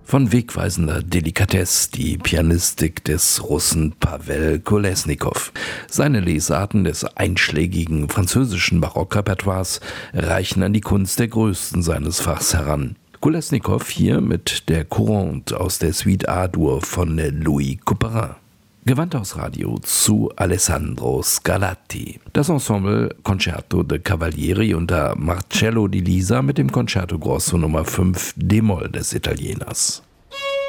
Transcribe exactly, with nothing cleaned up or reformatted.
Von wegweisender Delikatesse die Pianistik des Russen Pawel Kolesnikow. Seine Lesarten des einschlägigen französischen Barockrepertoires reichen an die Kunst der Größten seines Fachs heran. Kolesnikow hier mit der Courante aus der Suite A-Dur von Louis Couperin. Gewandhausradio zu Alessandro Scarlatti. Das Ensemble Concerto de Cavalieri unter Marcello Di Lisa mit dem Concerto Grosso Nummer fünf D-Moll des Italieners.